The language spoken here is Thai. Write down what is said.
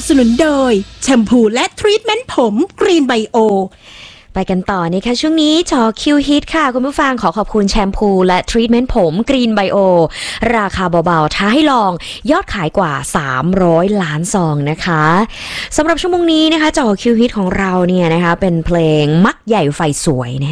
นุนโดยแชมพูและทรีทเมนต์ผมกรีนไบโอไปกันต่อนี่ค่ะช่วงนี้จอคิวฮิตค่ะคุณผู้ฟังขอบคุณแชมพูและทรีทเมนต์ผมกรีนไบโอราคาเบาๆท้าให้ลองยอดขายกว่า300ล้านซองนะคะสำหรับชั่วโมงนี้นะคะจอคิวฮิตของเราเนี่ยนะคะเป็นเพลงมักใหญ่ไฟสวยนะ